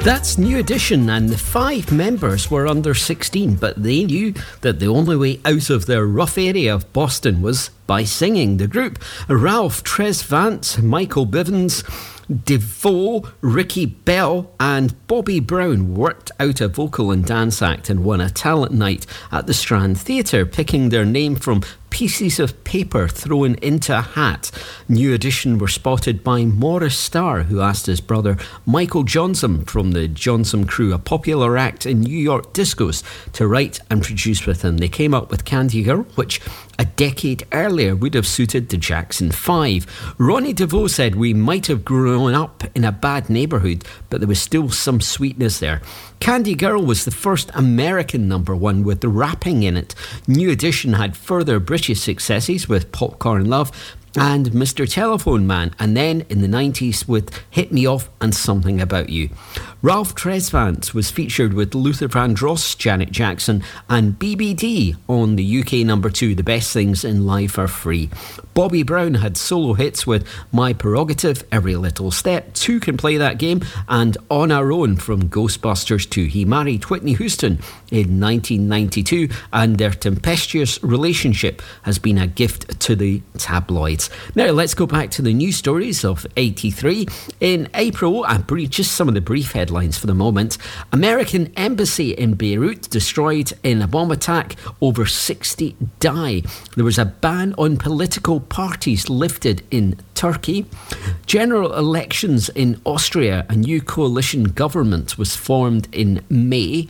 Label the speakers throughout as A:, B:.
A: That's New Edition, and the 5 members were under 16, but they knew that the only way out of their rough area of Boston was by singing. The group, Ralph Tresvant, Michael Bivens, DeVoe, Ricky Bell and Bobby Brown worked out a vocal and dance act and won a talent night at the Strand Theatre, picking their name from pieces of paper thrown into a hat. New Edition were spotted by Maurice Starr, who asked his brother Michael Johnson from the Johnson Crew, a popular act in New York discos, to write and produce with him. They came up with Candy Girl, which a decade earlier would have suited the Jackson 5. Ronnie DeVoe said, "We might have grown up in a bad neighbourhood, but there was still some sweetness there." Candy Girl was the first American #1 with the rapping in it. New Edition had further British successes with Popcorn Love and Mr. Telephone Man, and then in the 90s with Hit Me Off and Something About You. Ralph Tresvant was featured with Luther Vandross, Janet Jackson and BBD on the UK #2, The Best Things in Life Are Free. Bobby Brown had solo hits with My Prerogative, Every Little Step, Two Can Play That Game and On Our Own from Ghostbusters 2. He married Whitney Houston in 1992 and their tempestuous relationship has been a gift to the tabloids. Now let's go back to the news stories of 83. In April, just some of the brief headlines for the moment. American embassy in Beirut destroyed in a bomb attack. Over 60 die. There was a ban on political parties lifted in Turkey. General elections in Austria. A new coalition government was formed in May.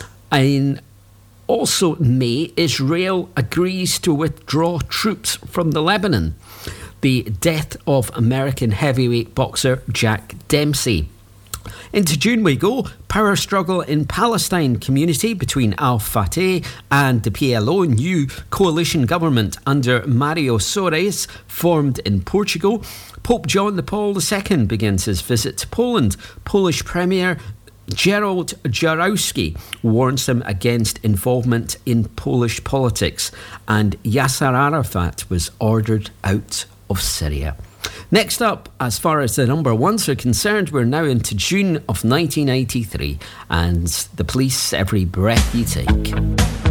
A: In also May, Israel agrees to withdraw troops from the Lebanon. The death of American heavyweight boxer Jack Dempsey. Into June we go. Power struggle in Palestine community between Al-Fatah and the PLO. New coalition government under Mario Soares formed in Portugal. Pope John Paul II begins his visit to Poland. Polish Premier Gerald Jarowski warns him against involvement in Polish politics. And Yasser Arafat was ordered out of Syria. Next up, as far as the #1s are concerned, we're now into June of 1983 and the Police, Every Breath You Take.